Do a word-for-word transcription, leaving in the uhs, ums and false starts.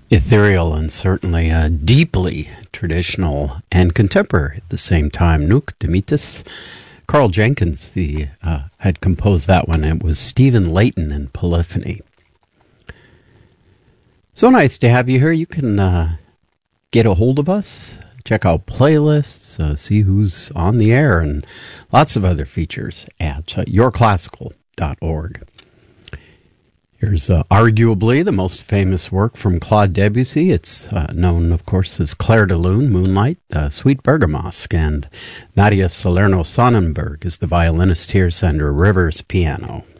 Ethereal and certainly uh, deeply traditional and contemporary at the same time. Nunc Dimittis. Carl Jenkins the, uh, had composed that one. It was Stephen Layton in Polyphony. So nice to have you here. You can uh, get a hold of us, check out playlists, uh, see who's on the air, and lots of other features at uh, your classical dot org. Here's uh, arguably the most famous work from Claude Debussy. It's uh, known, of course, as Clair de Lune, Moonlight, uh, Sweet Bergamasque, and Nadia Salerno-Sonnenberg is the violinist here, Sandra Rivers, piano.